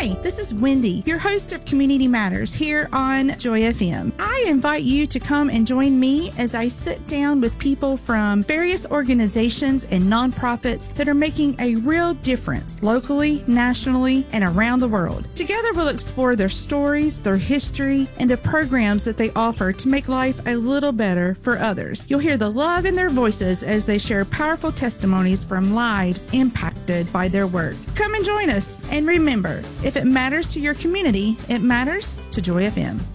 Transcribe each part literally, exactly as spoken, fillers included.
Hi, this is Wendy, your host of Community Matters here on Joy F M. I invite you to come and join me as I sit down with people from various organizations and nonprofits that are making a real difference locally, nationally, and around the world. Together, we'll explore their stories, their history, and the programs that they offer to make life a little better for others. You'll hear the love in their voices as they share powerful testimonies from lives impacted by their work. Come and join us, and remember, if it matters to your community, it matters to Joy F M.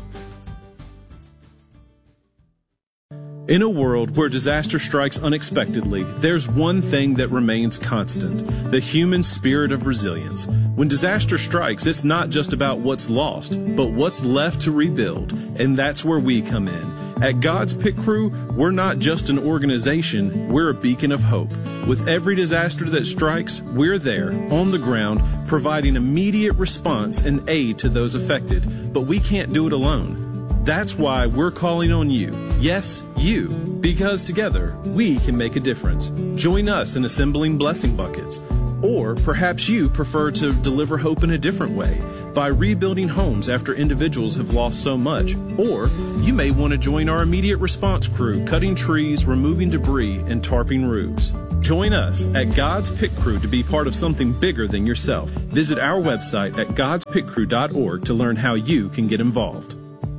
In a world where disaster strikes unexpectedly, there's one thing that remains constant: the human spirit of resilience. When disaster strikes, it's not just about what's lost, but what's left to rebuild, and that's where we come in. At God's Pit Crew, we're not just an organization, we're a beacon of hope. With every disaster that strikes, we're there, on the ground, providing immediate response and aid to those affected. But we can't do it alone. That's why we're calling on you. Yes, you. Because together, we can make a difference. Join us in assembling blessing buckets. Or perhaps you prefer to deliver hope in a different way, by rebuilding homes after individuals have lost so much. Or you may want to join our immediate response crew, cutting trees, removing debris, and tarping roofs. Join us at God's Pit Crew to be part of something bigger than yourself. Visit our website at gods pit crew dot org to learn how you can get involved.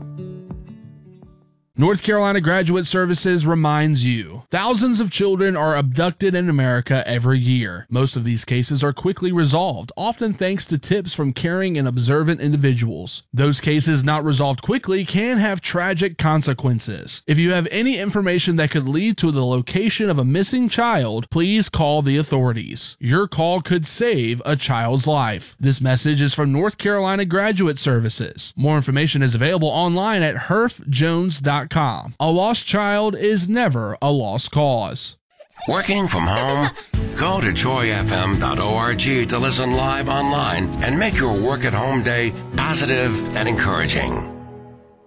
North Carolina Graduate Services reminds you, thousands of children are abducted in America every year. Most of these cases are quickly resolved, often thanks to tips from caring and observant individuals. Those cases not resolved quickly can have tragic consequences. If you have any information that could lead to the location of a missing child, please call the authorities. Your call could save a child's life. This message is from North Carolina Graduate Services. More information is available online at herf jones dot com. A lost child is never a lost cause. Working from home? Go to joy f m dot org to listen live online and make your work at home day positive and encouraging.